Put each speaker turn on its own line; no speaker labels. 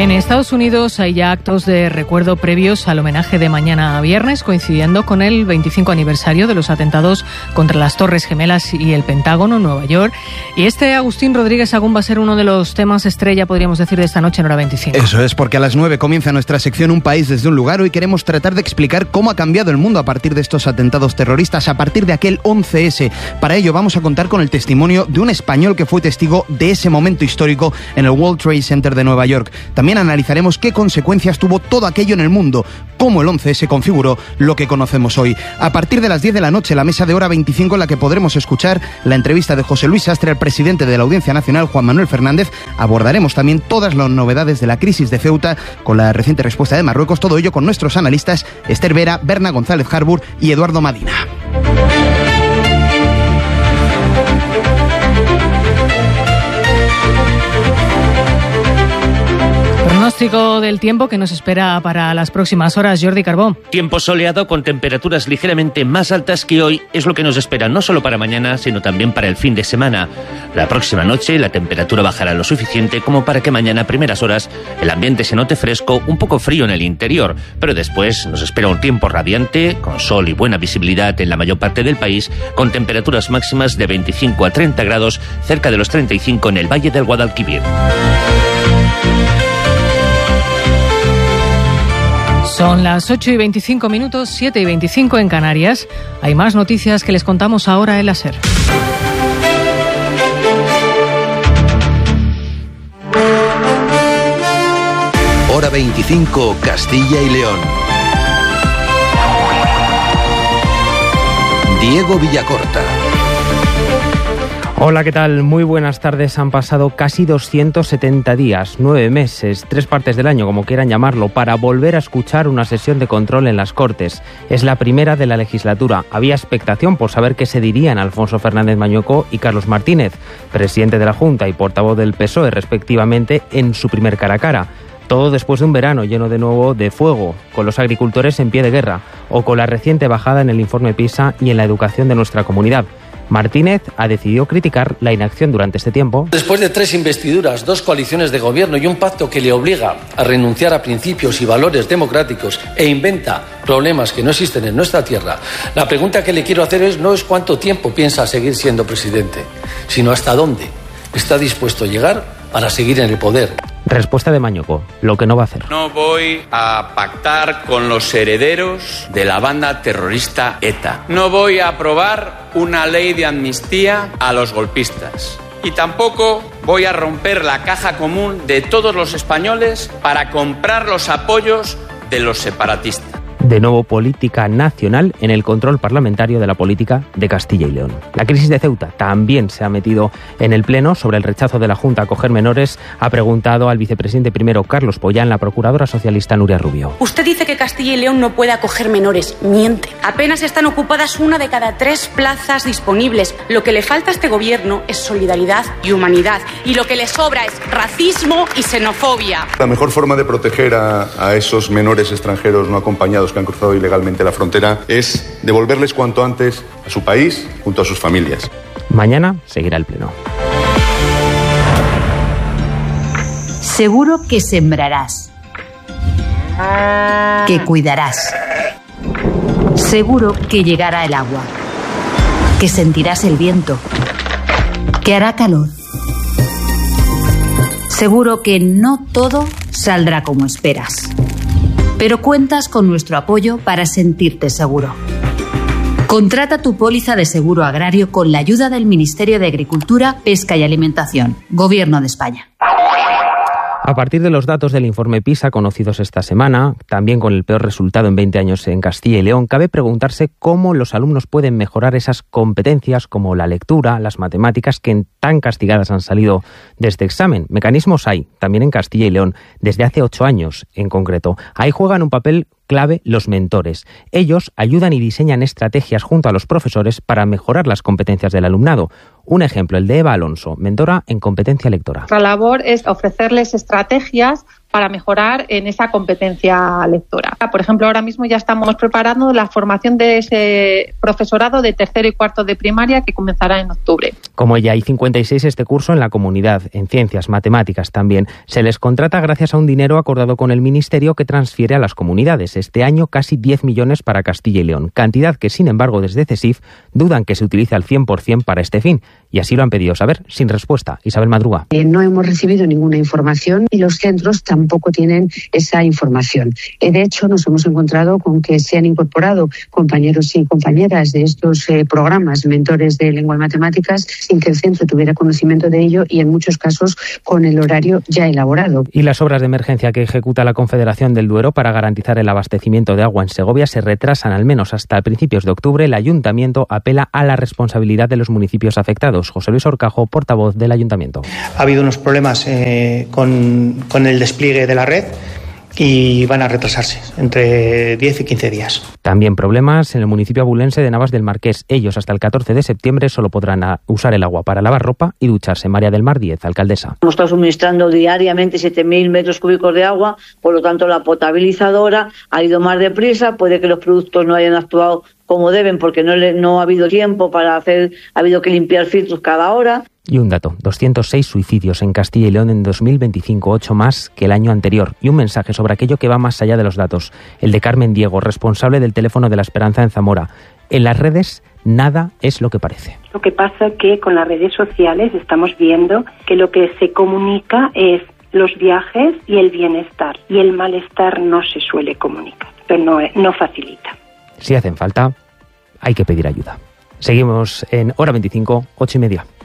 En Estados Unidos hay ya actos de recuerdo previos al homenaje de mañana a viernes, coincidiendo con el 25 aniversario de los atentados contra las Torres Gemelas y el Pentágono en Nueva York. Y Agustín Rodríguez Sagún va a ser uno de los temas estrella, podríamos decir, de esta noche en Hora 25.
Eso es, porque a las 9 comienza nuestra sección Un País desde un Lugar. Hoy queremos tratar de explicar cómo ha cambiado el mundo a partir de estos atentados terroristas, a partir de aquel 11S. Para ello vamos a contar con el testimonio de un español que fue testigo de ese momento histórico en el World Trade Center de Nueva York. También analizaremos qué consecuencias tuvo todo aquello en el mundo, cómo el 11S configuró lo que conocemos hoy. A partir de las 10 de la noche, la mesa de Hora 25, en la que podremos escuchar la entrevista de José Luis Sastre al presidente de la Audiencia Nacional, Juan Manuel Fernández. Abordaremos también todas las novedades de la crisis de Ceuta, con la reciente respuesta de Marruecos, todo ello con nuestros analistas Esther Vera, Berna González Harbour y Eduardo Madina.
Pronóstico del tiempo que nos espera para las próximas horas, Jordi Carbó.
Tiempo soleado con temperaturas ligeramente más altas que hoy es lo que nos espera no solo para mañana, sino también para el fin de semana. La próxima noche la temperatura bajará lo suficiente como para que mañana a primeras horas el ambiente se note fresco, un poco frío en el interior, pero después nos espera un tiempo radiante, con sol y buena visibilidad en la mayor parte del país, con temperaturas máximas de 25 a 30 grados, cerca de los 35 en el Valle del Guadalquivir.
Son las 8:25, 7:25 en Canarias. Hay más noticias que les contamos ahora en la SER.
Hora 25, Castilla y León. Diego Villacorta.
Hola, ¿qué tal? Muy buenas tardes. Han pasado casi 270 días, 9 meses, 3 partes del año, como quieran llamarlo, para volver a escuchar una sesión de control en las Cortes. Es la primera de la legislatura. Había expectación por saber qué se dirían Alfonso Fernández Mañueco y Carlos Martínez, presidente de la Junta y portavoz del PSOE, respectivamente, en su primer cara a cara. Todo después de un verano lleno de nuevo de fuego, con los agricultores en pie de guerra, o con la reciente bajada en el informe PISA y en la educación de nuestra comunidad. Martínez ha decidido criticar la inacción durante este tiempo.
Después de 3 investiduras, 2 coaliciones de gobierno y un pacto que le obliga a renunciar a principios y valores democráticos e inventa problemas que no existen en nuestra tierra, la pregunta que le quiero hacer no es cuánto tiempo piensa seguir siendo presidente, sino hasta dónde está dispuesto a llegar para seguir en el poder.
Respuesta de Mañueco, lo que no va a hacer.
No voy a pactar con los herederos de la banda terrorista ETA. No voy a aprobar una ley de amnistía a los golpistas. Y tampoco voy a romper la caja común de todos los españoles para comprar los apoyos de los separatistas.
De nuevo, política nacional en el control parlamentario de la política de Castilla y León. La crisis de Ceuta también se ha metido en el Pleno. Sobre el rechazo de la Junta a acoger menores, ha preguntado al vicepresidente primero, Carlos Pollán, la procuradora socialista Nuria Rubio.
Usted dice que Castilla y León no puede acoger menores. Miente. Apenas están ocupadas 1 de cada 3 plazas disponibles. Lo que le falta a este gobierno es solidaridad y humanidad. Y lo que le sobra es racismo y xenofobia.
La mejor forma de proteger a esos menores extranjeros no acompañados que han cruzado ilegalmente la frontera es devolverles cuanto antes a su país junto a sus familias.
Mañana seguirá el Pleno.
Seguro que sembrarás, que cuidarás. Seguro que llegará el agua, que sentirás el viento, que hará calor. Seguro que no todo saldrá como esperas, pero cuentas con nuestro apoyo para sentirte seguro. Contrata tu póliza de seguro agrario con la ayuda del Ministerio de Agricultura, Pesca y Alimentación, Gobierno de España.
A partir de los datos del informe PISA conocidos esta semana, también con el peor resultado en 20 años en Castilla y León, cabe preguntarse cómo los alumnos pueden mejorar esas competencias como la lectura, las matemáticas, que tan castigadas han salido de este examen. Mecanismos hay, también en Castilla y León, desde hace 8 años en concreto. Ahí juegan un papel clave los mentores. Ellos ayudan y diseñan estrategias junto a los profesores para mejorar las competencias del alumnado. Un ejemplo, el de Eva Alonso, mentora en competencia lectora.
Nuestra labor es ofrecerles estrategias para mejorar en esa competencia lectora. Por ejemplo, ahora mismo ya estamos preparando la formación de ese profesorado de tercero y cuarto de primaria que comenzará en octubre.
Como ya hay 56 este curso en la comunidad, en ciencias, matemáticas también. Se les contrata gracias a un dinero acordado con el Ministerio que transfiere a las comunidades. Este año casi 10 millones para Castilla y León, cantidad que, sin embargo, desde CESIF dudan que se utilice al 100% para este fin. Y así lo han pedido saber, sin respuesta. Isabel Madruga.
No hemos recibido ninguna información y los centros tampoco tienen esa información. De hecho, nos hemos encontrado con que se han incorporado compañeros y compañeras de estos programas, mentores de lengua y matemáticas, sin que el centro tuviera conocimiento de ello y en muchos casos con el horario ya elaborado.
Y las obras de emergencia que ejecuta la Confederación del Duero para garantizar el abastecimiento de agua en Segovia se retrasan al menos hasta principios de octubre. El Ayuntamiento apela a la responsabilidad de los municipios afectados. José Luis Orcajo, portavoz del Ayuntamiento.
Ha habido unos problemas con el despliegue de la red y van a retrasarse entre 10 y 15 días.
También problemas en el municipio abulense de Navas del Marqués. Ellos hasta el 14 de septiembre solo podrán usar el agua para lavar ropa y ducharse. María del Mar 10, alcaldesa.
Hemos estado suministrando diariamente 7.000 metros cúbicos de agua, por lo tanto la potabilizadora ha ido más deprisa, puede que los productos no hayan actuado como deben porque no ha habido tiempo para ha habido que limpiar filtros cada hora.
Y un dato, 206 suicidios en Castilla y León en 2025, 8 más que el año anterior. Y un mensaje sobre aquello que va más allá de los datos. El de Carmen Diego, responsable del teléfono de la Esperanza en Zamora. En las redes nada es lo que parece.
Lo que pasa es que con las redes sociales estamos viendo que lo que se comunica es los viajes y el bienestar. Y el malestar no se suele comunicar, pero no facilita.
Si hacen falta, hay que pedir ayuda. Seguimos en Hora 25, 8:30.